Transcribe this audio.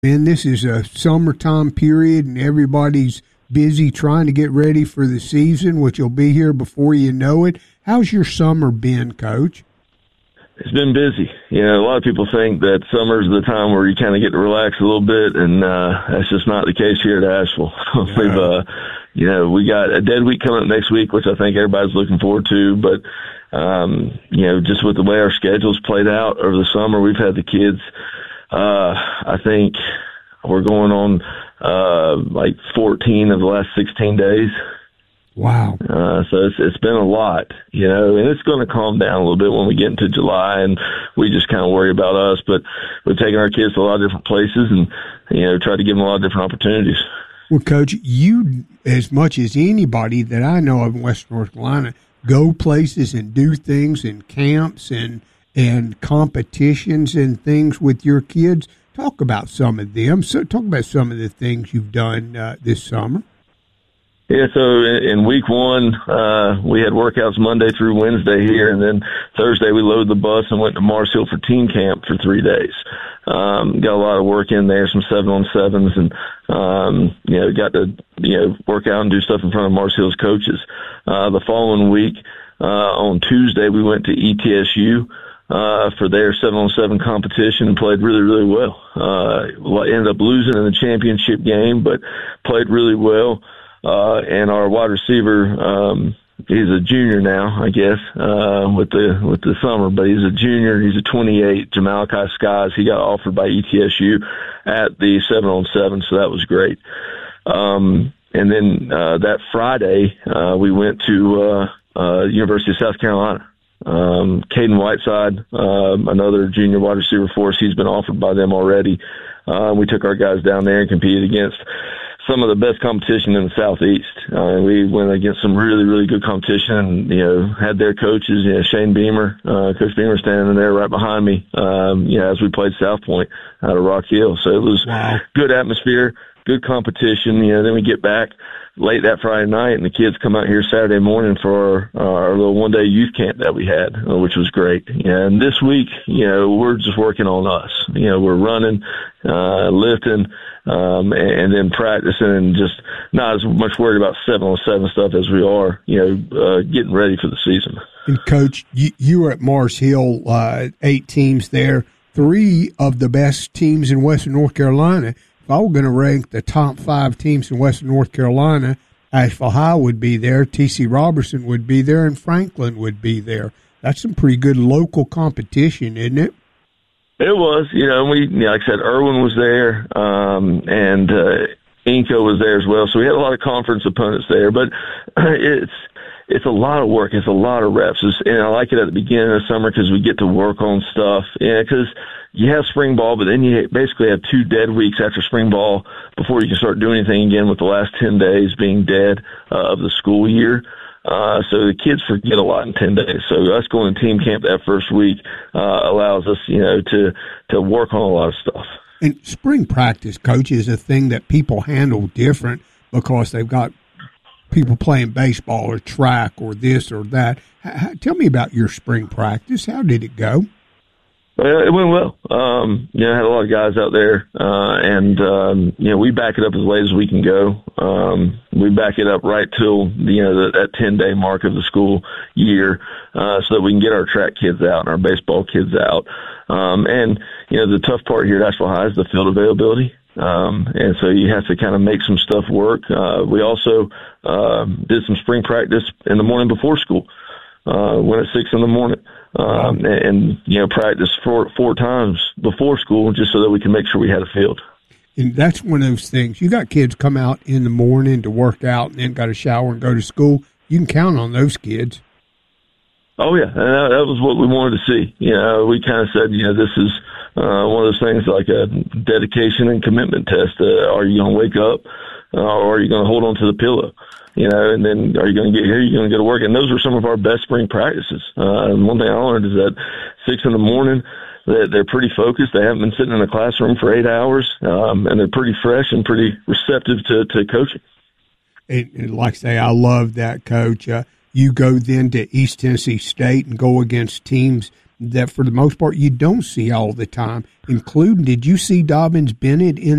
And this is a summertime period, and everybody's busy trying to get ready for the season, which will be here before you know it. How's your summer been, Coach? It's been busy. You know, a lot of people think that summer's the time where you kind of get to relax a little bit, and that's just not the case here at Asheville. We got a dead week coming up next week, which I think everybody's looking forward to. But, just with the way our schedule's played out over the summer, we've had the kids, I think we're going on 14 of the last 16 days. Wow. So it's been a lot, and it's going to calm down a little bit when we get into July, and we just kind of worry about us. But we're taking our kids to a lot of different places and, try to give them a lot of different opportunities. Well, Coach, you, as much as anybody that I know of in Western North Carolina, go places and do things in camps and competitions and things with your kids. Talk about some of them. So talk about some of the things you've done this summer. Yeah, so in week one, we had workouts Monday through Wednesday here, and then Thursday we loaded the bus and went to Mars Hill for team camp for 3 days. Got a lot of work in there, some 7-on-7s, and, got to, work out and do stuff in front of Mars Hill's coaches. The following week, on Tuesday, we went to ETSU for their 7-on-7 competition and played really, really well. Ended up losing in the championship game, but played really well. And our wide receiver, he's a junior now, I guess, with the summer, but he's a junior. He's a 28, Jamalachi Skies. He got offered by ETSU at the 7-on-7, so that was great. And then that Friday, we went to University of South Carolina. Caden Whiteside, another junior wide receiver for us, he's been offered by them already. We took our guys down there and competed against some of the best competition in the Southeast. We went against some really, really good competition and, had their coaches, Shane Beamer, Coach Beamer standing there right behind me, as we played South Point out of Rock Hill. So it was good atmosphere, good competition. Then we get back late that Friday night and the kids come out here Saturday morning for our little one-day youth camp that we had, which was great. And this week, we're just working on us. We're running, lifting, and then practicing and just not as much worried about 7-on-7 stuff as we are, getting ready for the season. And Coach, you were at Mars Hill, 8 teams there, 3 of the best teams in Western North Carolina. If I were going to rank the top 5 teams in Western North Carolina, Asheville High would be there, T.C. Robertson would be there, and Franklin would be there. That's some pretty good local competition, isn't it? It was, like I said, Irwin was there, and Inco was there as well. So we had a lot of conference opponents there, but it's a lot of work. It's a lot of reps. And I like it at the beginning of the summer because we get to work on stuff. Because you have spring ball, but then you basically have 2 dead weeks after spring ball before you can start doing anything again, with the last 10 days being dead of the school year. So the kids forget a lot in 10 days. So us going to team camp that first week allows us, to work on a lot of stuff. And spring practice, Coach, is a thing that people handle different because they've got people playing baseball or track or this or that. Tell me about your spring practice. How did it go? It went well. I had a lot of guys out there, and we back it up as late as we can go. We back it up right till, that 10-day mark of the school year, so that we can get our track kids out and our baseball kids out. The tough part here at Asheville High is the field availability. And so you have to kind of make some stuff work. We also, did some spring practice in the morning before school. Went at 6 in the morning. Practice 4 times before school just so that we can make sure we had a field. And that's one of those things. You got kids come out in the morning to work out and then got a shower and go to school. You can count on those kids. Oh, yeah. And that was what we wanted to see. We kind of said, this is one of those things like a dedication and commitment test. Are you going to wake up or are you going to hold on to the pillow? And then are you going to get here? You're going to go to work. And those were some of our best spring practices. And one thing I learned is that 6 in the morning, they're pretty focused. They haven't been sitting in a classroom for 8 hours, and they're pretty fresh and pretty receptive to coaching. And like I say, I love that, Coach. You go then to East Tennessee State and go against teams that, for the most part, you don't see all the time, including, did you see Dobbins Bennett in